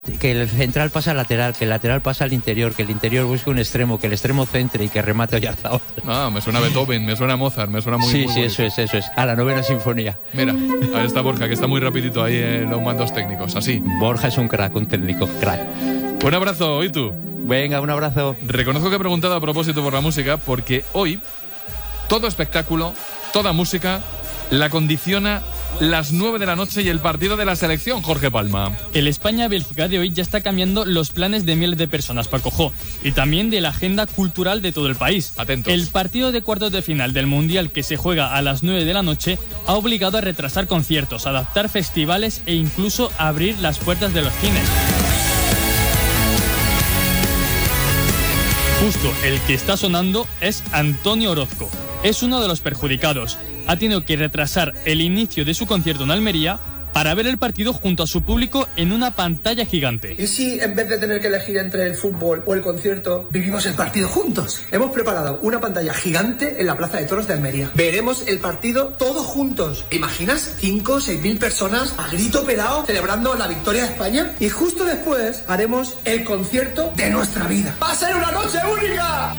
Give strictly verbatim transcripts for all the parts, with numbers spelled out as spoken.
Que el central pasa al lateral, que el lateral pasa al interior, que el interior busque un extremo, que el extremo centre y que remate Oyarzabal. Ah, me suena a Beethoven, me suena a Mozart, me suena muy Sí, muy sí, bonito. eso es, eso es. A la novena sinfonía. Mira, ahí está Borja, que está muy rapidito ahí en los mandos técnicos, así. Borja es un crack, un técnico, crack. Un abrazo, ¿y tú? Venga, un abrazo. Reconozco que he preguntado a propósito por la música, porque hoy todo espectáculo, toda música, la condiciona las nueve de la noche y el partido de la selección, Jorge Palma. El España-Bélgica de hoy ya está cambiando los planes de miles de personas, Paco Jo, y también de la agenda cultural de todo el país. Atentos. El partido de cuartos de final del Mundial, que se juega a las nueve de la noche, ha obligado a retrasar conciertos, adaptar festivales e incluso abrir las puertas de los cines. Justo el que está sonando es Antonio Orozco. Es uno de los perjudicados. Ha tenido que retrasar el inicio de su concierto en Almería para ver el partido junto a su público en una pantalla gigante. ¿Y si en vez de tener que elegir entre el fútbol o el concierto, vivimos el partido juntos? Hemos preparado una pantalla gigante en la Plaza de Toros de Almería. Veremos el partido todos juntos. ¿Te imaginas? Cinco o seis mil personas a grito pelado celebrando la victoria de España. Y justo después haremos el concierto de nuestra vida. ¡Va a ser una noche única!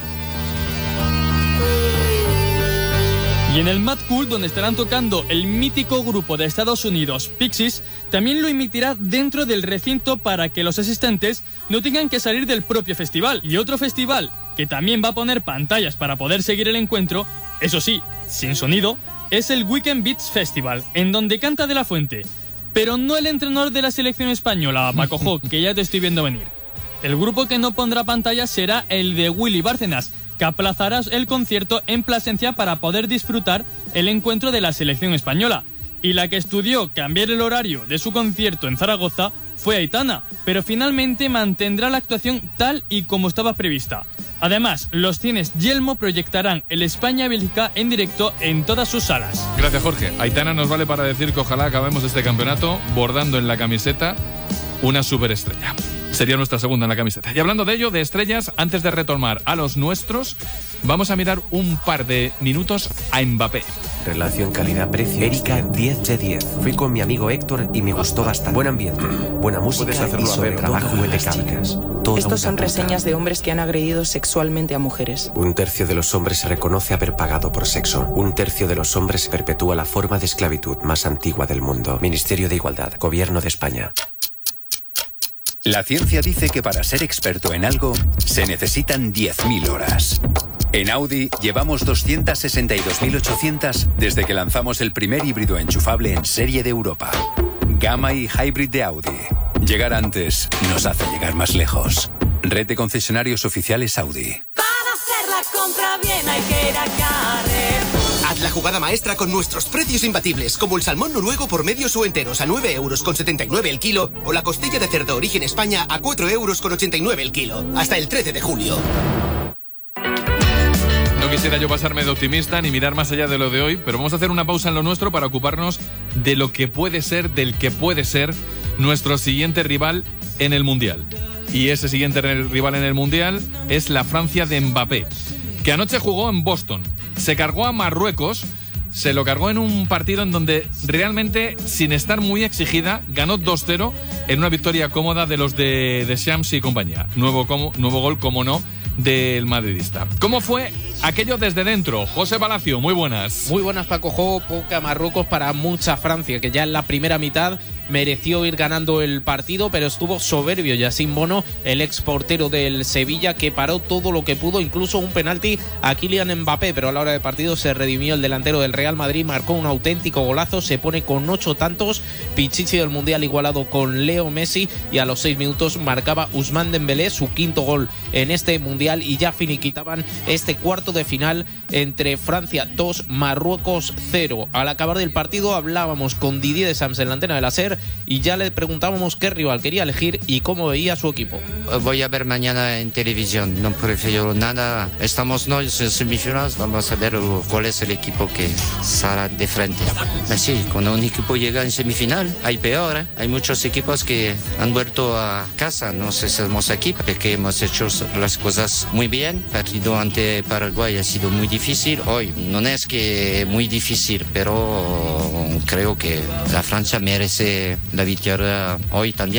Y en el Mad Cool, donde estarán tocando el mítico grupo de Estados Unidos, Pixies, también lo emitirá dentro del recinto para que los asistentes no tengan que salir del propio festival. Y otro festival que también va a poner pantallas para poder seguir el encuentro, eso sí, sin sonido, es el Weekend Beats Festival, en donde canta De La Fuente. Pero no el entrenador de la selección española, Paco Jo, que ya te estoy viendo venir. El grupo que no pondrá pantallas será el de Willy Bárcenas, que aplazará el concierto en Plasencia para poder disfrutar el encuentro de la selección española. Y la que estudió cambiar el horario de su concierto en Zaragoza fue Aitana, pero finalmente mantendrá la actuación tal y como estaba prevista. Además, los cines Yelmo proyectarán el España-Bélgica en directo en todas sus salas. Gracias, Jorge. Aitana nos vale para decir que ojalá acabemos este campeonato bordando en la camiseta una superestrella. Sería nuestra segunda en la camiseta. Y hablando de ello, de estrellas, antes de retomar a los nuestros, vamos a mirar un par de minutos a Mbappé. Relación calidad-precio. Erika, diez de diez. Fui con mi amigo Héctor y me gustó bastante. Buen ambiente, buena música y sobre trabajo de chicas. Estos son reseñas de hombres que han agredido sexualmente a mujeres. Un tercio de los hombres se reconoce haber pagado por sexo. Un tercio de los hombres perpetúa la forma de esclavitud más antigua del mundo. Ministerio de Igualdad, Gobierno de España. La ciencia dice que para ser experto en algo se necesitan diez mil horas. En Audi llevamos doscientas sesenta y dos mil ochocientas desde que lanzamos el primer híbrido enchufable en serie de Europa. Gamma y Hybrid de Audi. Llegar antes nos hace llegar más lejos. Red de concesionarios oficiales Audi. Para hacer la compra bien hay que ir a Carrefour. Haz la jugada maestra con nuestros precios imbatibles, como el salmón noruego por medios o enteros a nueve euros con setenta y nueve el kilo o la costilla de cerdo origen España a cuatro euros con ochenta y nueve el kilo. Hasta el trece de julio. No quisiera yo pasarme de optimista ni mirar más allá de lo de hoy, pero vamos a hacer una pausa en lo nuestro para ocuparnos de lo que puede ser, del que puede ser nuestro siguiente rival en el Mundial. Y ese siguiente rival en el Mundial es la Francia de Mbappé, que anoche jugó en Boston. Se cargó a Marruecos, se lo cargó en un partido en donde realmente, sin estar muy exigida, ganó dos cero en una victoria cómoda de los de, de Shams y compañía. Nuevo, como, nuevo gol, como no, del madridista. ¿Cómo fue aquello desde dentro? José Palacio, muy buenas. Muy buenas, Paco Jo. Poca Marruecos para mucha Francia, que ya en la primera mitad mereció ir ganando el partido, pero estuvo soberbio Yacine Bono, el ex portero del Sevilla, que paró todo lo que pudo, incluso un penalti a Kylian Mbappé, pero a la hora de partido se redimió el delantero del Real Madrid, marcó un auténtico golazo, se pone con ocho tantos, Pichichi del Mundial igualado con Leo Messi, y a los seis minutos marcaba Ousmane Dembélé su quinto gol en este Mundial, y ya finiquitaban este cuarto de final entre Francia dos, Marruecos cero. Al acabar del partido hablábamos con Didier Deschamps en la antena de la SER y ya le preguntábamos qué rival quería elegir y cómo veía su equipo. Voy a ver mañana en televisión, no prefiero nada. Estamos no en semifinales, vamos a ver cuál es el equipo que saldrá de frente. Así, cuando un equipo llega en semifinal, hay peor, ¿eh? Hay muchos equipos que han vuelto a casa, no sé si somos aquí, porque hemos hecho las cosas muy bien. El partido ante Paraguay ha sido muy difícil, hoy no es que muy difícil, pero creo que la Francia merece la victoria hoy también.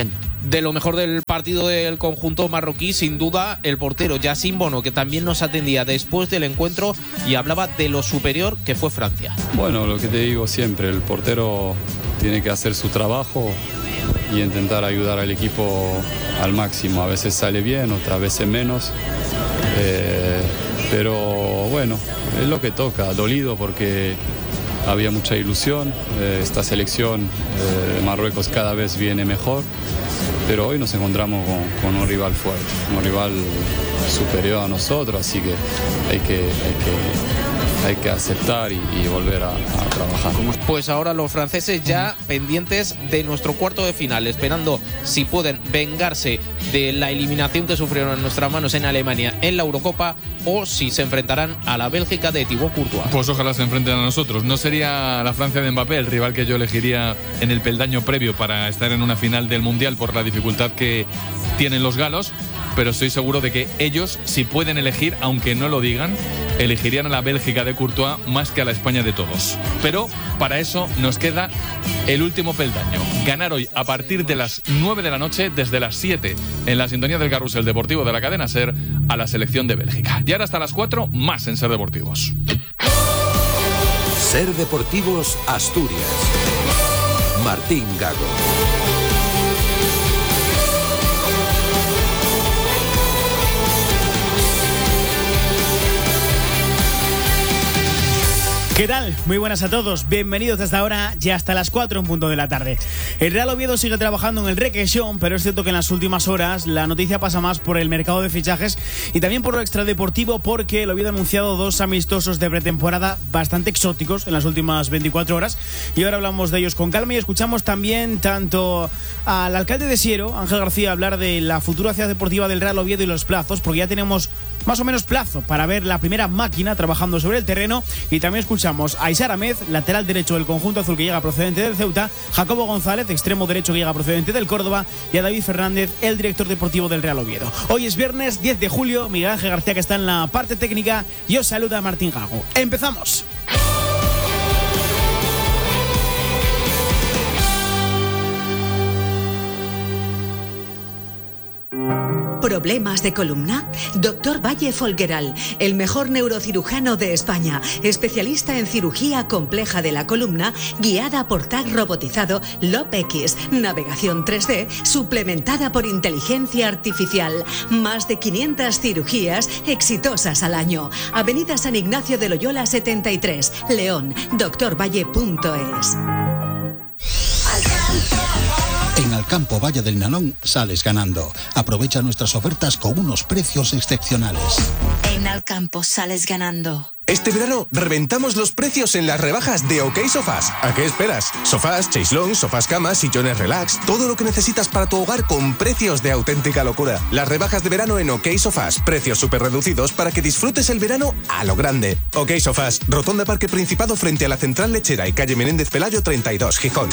De lo mejor del partido del conjunto marroquí, sin duda, el portero Yassine Bono, que también nos atendía después del encuentro y hablaba de lo superior que fue Francia. Bueno, lo que te digo siempre, el portero tiene que hacer su trabajo y intentar ayudar al equipo al máximo. A veces sale bien, otras veces menos. Eh, pero bueno, es lo que toca, dolido porque había mucha ilusión. Eh, esta selección eh, de Marruecos cada vez viene mejor. Pero hoy nos encontramos con, con un rival fuerte, un rival superior a nosotros, así que hay que, hay que, hay que aceptar y, y volver a, a trabajar. Pues ahora los franceses ya pendientes de nuestro cuarto de final, esperando si pueden vengarse de la eliminación que sufrieron en nuestras manos en Alemania en la Eurocopa o si se enfrentarán a la Bélgica de Thibaut Courtois. Pues ojalá se enfrenten a nosotros. No sería la Francia de Mbappé el rival que yo elegiría en el peldaño previo para estar en una final del Mundial por la dificultad que tienen los galos, pero estoy seguro de que ellos, si pueden elegir, aunque no lo digan, elegirían a la Bélgica de Courtois más que a la España de todos. Pero para eso nos queda el último peldaño. Ganar hoy a partir de las nueve de la noche, desde las siete, en la sintonía del Carrusel Deportivo de la cadena SER, a la selección de Bélgica. Y ahora hasta las cuatro, más en SER Deportivos. SER Deportivos Asturias. Martín Gago. ¿Qué tal? Muy buenas a todos, bienvenidos hasta ahora y hasta las cuatro en punto de la tarde. El Real Oviedo sigue trabajando en el Requesión, pero es cierto que en las últimas horas la noticia pasa más por el mercado de fichajes y también por lo extradeportivo, porque el Oviedo ha anunciado dos amistosos de pretemporada bastante exóticos en las últimas veinticuatro horas y ahora hablamos de ellos con calma y escuchamos también tanto al alcalde de Siero, Ángel García, hablar de la futura ciudad deportiva del Real Oviedo y los plazos, porque ya tenemos más o menos plazo para ver la primera máquina trabajando sobre el terreno, y también escuchamos a Aysar Ahmed, lateral derecho del conjunto azul que llega procedente del Ceuta, Jacobo González, extremo derecho que llega procedente del Córdoba, y a David Fernández, el director deportivo del Real Oviedo. Hoy es viernes diez de julio, Miguel Ángel García que está en la parte técnica y os saluda Martín Gago. ¡Empezamos! ¿Problemas de columna? Doctor Valle Folgueral, el mejor neurocirujano de España, especialista en cirugía compleja de la columna, guiada por T A C robotizado L O P X, navegación tres D, suplementada por inteligencia artificial. Más de quinientas cirugías exitosas al año. Avenida San Ignacio de Loyola setenta y tres, León, doctor valle punto es. En Alcampo Valle del Nalón sales ganando. Aprovecha nuestras ofertas con unos precios excepcionales. En Alcampo sales ganando. Este verano reventamos los precios en las rebajas de OK Sofás. ¿A qué esperas? Sofás, chaislón, sofás camas, sillones relax, todo lo que necesitas para tu hogar con precios de auténtica locura. Las rebajas de verano en OK Sofás, precios súper reducidos para que disfrutes el verano a lo grande. OK Sofás, Rotonda Parque Principado frente a la Central Lechera y calle Menéndez Pelayo treinta y dos, Gijón.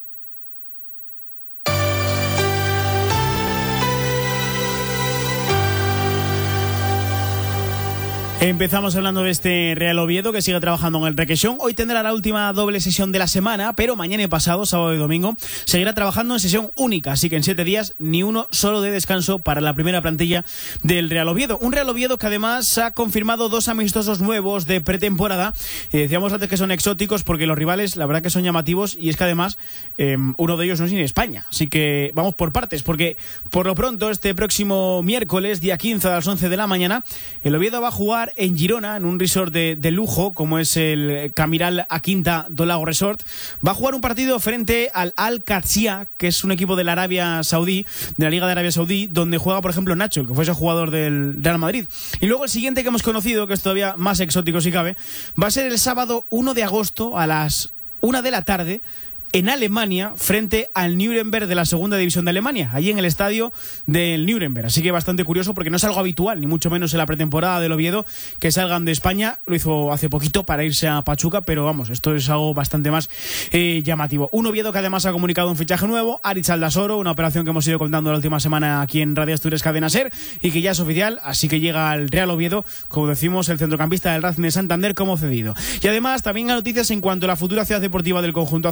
Empezamos hablando de este Real Oviedo que sigue trabajando en el Requesión. Hoy tendrá la última doble sesión de la semana, pero mañana y pasado, sábado y domingo, seguirá trabajando en sesión única. Así que en siete días, ni uno solo de descanso para la primera plantilla del Real Oviedo. Un Real Oviedo que además ha confirmado dos amistosos nuevos de pretemporada. Eh, decíamos antes que son exóticos porque los rivales, la verdad que son llamativos, y es que además eh, uno de ellos no es ni en España. Así que vamos por partes, porque por lo pronto este próximo miércoles, día quince a las once de la mañana, el Oviedo va a jugar en Girona, en un resort de, de lujo como es el Camiral A Quinta do Lago Resort. Va a jugar un partido frente al Al Qadsiya, que es un equipo de la Arabia Saudí, de la Liga de Arabia Saudí, donde juega por ejemplo Nacho, el que fue ese jugador del Real Madrid. Y luego el siguiente que hemos conocido, que es todavía más exótico si cabe, va a ser el sábado uno de agosto a las una de la tarde en Alemania, frente al Nuremberg de la segunda división de Alemania, allí en el estadio del Nuremberg. Así que bastante curioso, porque no es algo habitual, ni mucho menos en la pretemporada del Oviedo, que salgan de España. Lo hizo hace poquito para irse a Pachuca, pero vamos, esto es algo bastante más eh, llamativo. Un Oviedo que además ha comunicado un fichaje nuevo, Aritz Aldasoro, una operación que hemos ido contando la última semana aquí en Radio Asturias Cadena SER, y que ya es oficial, así que llega al Real Oviedo, como decimos, el centrocampista del Racing de Santander como cedido. Y además también hay noticias en cuanto a la futura ciudad deportiva del conjunto azul, porque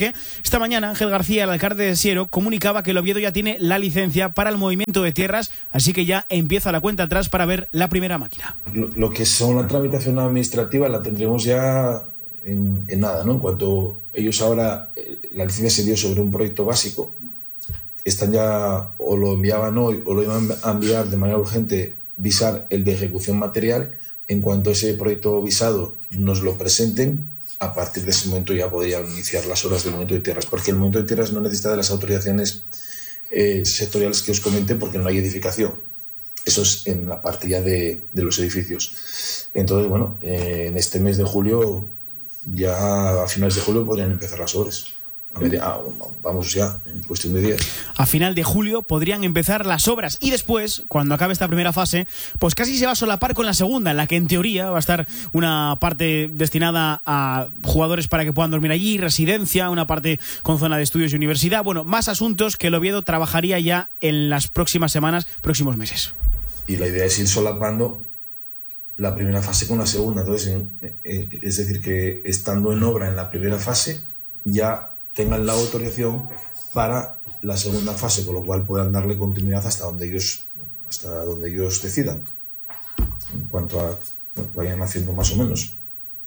porque esta mañana Ángel García, el alcalde de Siero, comunicaba que el Oviedo ya tiene la licencia para el movimiento de tierras, así que ya empieza la cuenta atrás para ver la primera máquina. Lo, lo que son la tramitación administrativa la tendremos ya en, en nada, ¿no? En cuanto ellos ahora, la licencia se dio sobre un proyecto básico, están ya, o lo enviaban hoy, o lo iban a enviar de manera urgente, visar el de ejecución material. En cuanto a ese proyecto visado nos lo presenten, a partir de ese momento ya podrían iniciar las obras del movimiento de tierras, porque el movimiento de tierras no necesita de las autorizaciones eh, sectoriales que os comenté, porque no hay edificación. Eso es en la parte ya de, de los edificios. Entonces, bueno, eh, en este mes de julio, ya a finales de julio podrían empezar las obras. A media, ah, vamos ya, en cuestión de días. A final de julio podrían empezar las obras y después, cuando acabe esta primera fase, pues casi se va a solapar con la segunda, en la que en teoría va a estar una parte destinada a jugadores para que puedan dormir allí, residencia, una parte con zona de estudios y universidad. Bueno, más asuntos que el Oviedo trabajaría ya en las próximas semanas, próximos meses. Y la idea es ir solapando la primera fase con la segunda. Entonces, es decir, que estando en obra en la primera fase, ya tengan la autorización para la segunda fase, con lo cual puedan darle continuidad hasta donde ellos, hasta donde ellos decidan, en cuanto a bueno, vayan haciendo más o menos.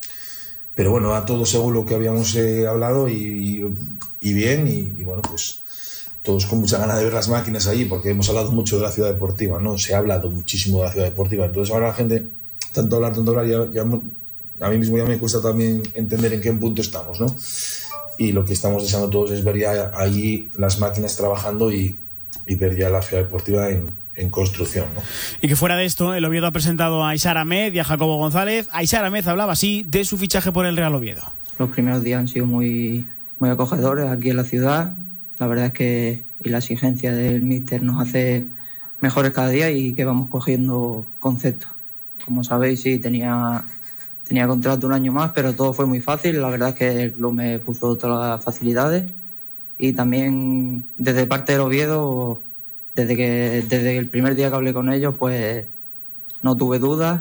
Pero bueno, a todo según lo que habíamos eh, hablado y, y, y bien, y, y bueno, pues todos con mucha ganas de ver las máquinas allí, porque hemos hablado mucho de la ciudad deportiva, ¿no? Se ha hablado muchísimo de la ciudad deportiva, entonces ahora la gente, tanto hablar, tanto hablar, ya, ya, a mí mismo ya me cuesta también entender en qué punto estamos, ¿no? Y lo que estamos deseando todos es ver ya allí las máquinas trabajando y, y ver ya la ciudad deportiva en, en construcción, ¿no? Y que fuera de esto, el Oviedo ha presentado a Aysar Ahmed y a Jacobo González. Aysar Ahmed hablaba así de su fichaje por el Real Oviedo. Los primeros días han sido muy, muy acogedores aquí en la ciudad. La verdad es que y la exigencia del míster nos hace mejores cada día y que vamos cogiendo conceptos. Como sabéis, sí, tenía... Tenía contrato un año más, pero todo fue muy fácil. La verdad es que el club me puso todas las facilidades. Y también desde parte del Oviedo, desde, que, desde el primer día que hablé con ellos, pues no tuve dudas.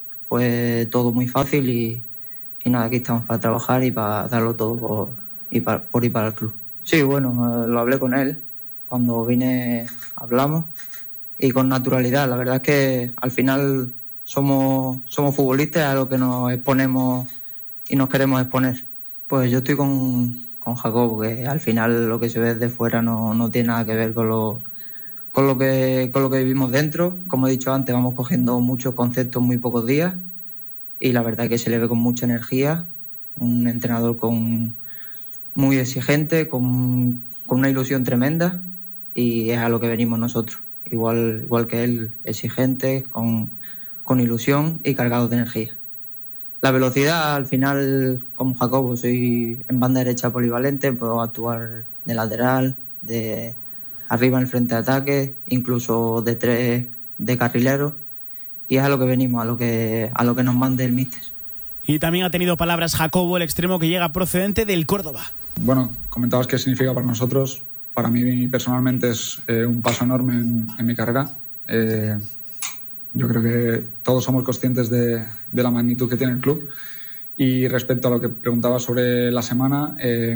Fue todo muy fácil y, y nada, aquí estamos para trabajar y para darlo todo por, y para, por y para el club. Sí, bueno, lo hablé con él. Cuando vine hablamos y con naturalidad. La verdad es que al final... Somos, somos futbolistas a lo que nos exponemos y nos queremos exponer. Pues yo estoy con, con Jacobo, que al final lo que se ve desde fuera no, no tiene nada que ver con lo, con, lo que, con lo que vivimos dentro. Como he dicho antes, vamos cogiendo muchos conceptos en muy pocos días y la verdad es que se le ve con mucha energía. Un entrenador con, muy exigente, con, con una ilusión tremenda y es a lo que venimos nosotros. Igual, igual que él, exigente, con... con ilusión y cargado de energía. La velocidad, al final, como Jacobo, soy en banda derecha polivalente, puedo actuar de lateral, de arriba en el frente de ataque, incluso de tres de carrilero, y es a lo que venimos, a lo que, a lo que nos mande el míster. Y también ha tenido palabras Jacobo, el extremo que llega procedente del Córdoba. Bueno, comentabas qué significa para nosotros. Para mí personalmente es eh, un paso enorme en, en mi carrera. Eh, Yo creo que todos somos conscientes de, de la magnitud que tiene el club. Y respecto a lo que preguntaba sobre la semana, eh,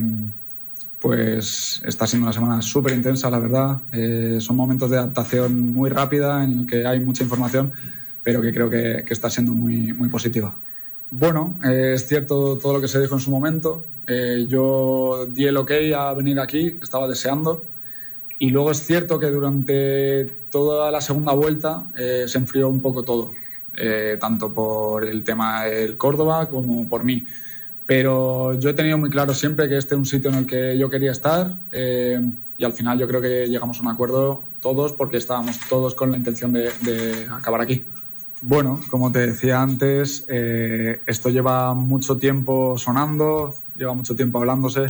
pues está siendo una semana súper intensa, la verdad. Eh, son momentos de adaptación muy rápida en el que hay mucha información, pero que creo que, que está siendo muy, muy positiva. Bueno, eh, es cierto todo lo que se dijo en su momento. Eh, yo di el ok a venir aquí, estaba deseando. Y luego es cierto que durante toda la segunda vuelta eh, se enfrió un poco todo, eh, tanto por el tema del Córdoba como por mí. Pero yo he tenido muy claro siempre que este es un sitio en el que yo quería estar eh, y al final yo creo que llegamos a un acuerdo todos porque estábamos todos con la intención de, de acabar aquí. Bueno, como te decía antes, eh, esto lleva mucho tiempo sonando, lleva mucho tiempo hablándose.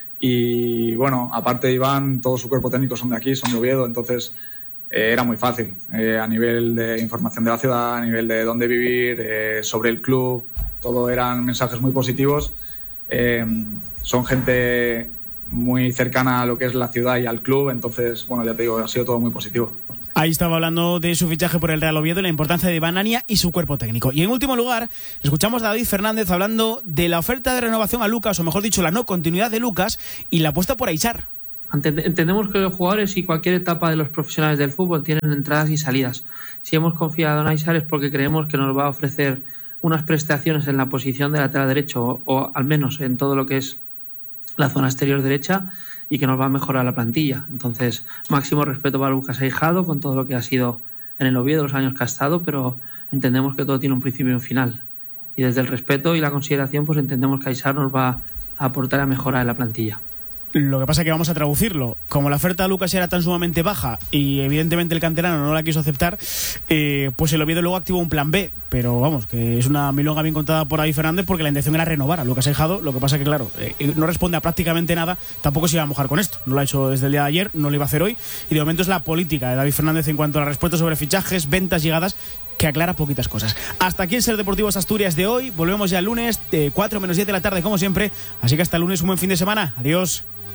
Y bueno, aparte de Iván, todo su cuerpo técnico son de aquí, son de Oviedo, entonces eh, era muy fácil eh, a nivel de información de la ciudad, a nivel de dónde vivir, eh, sobre el club, todo eran mensajes muy positivos. Eh, son gente muy cercana a lo que es la ciudad y al club, entonces, bueno, ya te digo, ha sido todo muy positivo. Ahí estaba hablando de su fichaje por el Real Oviedo y la importancia de Iván Ania y su cuerpo técnico. Y en último lugar, escuchamos a David Fernández hablando de la oferta de renovación a Lucas, o mejor dicho, la no continuidad de Lucas y la apuesta por Aishar. Entendemos que los jugadores y cualquier etapa de los profesionales del fútbol tienen entradas y salidas. Si hemos confiado en Aishar es porque creemos que nos va a ofrecer unas prestaciones en la posición de lateral derecho, o, o al menos en todo lo que es la zona exterior derecha, y que nos va a mejorar la plantilla. Entonces, máximo respeto para Lucas Aijado con todo lo que ha sido en el Oviedo los años que ha estado, pero entendemos que todo tiene un principio y un final. Y desde el respeto y la consideración, pues entendemos que Aishar nos va a aportar a mejorar en la plantilla. Lo que pasa es que vamos a traducirlo. Como la oferta de Lucas era tan sumamente baja y evidentemente el canterano no la quiso aceptar, eh, pues el Oviedo luego activó un plan B. Pero vamos, que es una milonga bien contada por David Fernández, porque la intención era renovar a Lucas Aijado. Lo que pasa es que, claro, eh, no responde a prácticamente nada. Tampoco se iba a mojar con esto. No lo ha hecho desde el día de ayer, no lo iba a hacer hoy. Y de momento es la política de David Fernández en cuanto a la respuesta sobre fichajes, ventas, llegadas, que aclara poquitas cosas. Hasta aquí el Ser Deportivos Asturias de hoy. Volvemos ya el lunes, eh, cuatro menos diez de la tarde, como siempre. Así que hasta el lunes, un buen fin de semana. Adiós.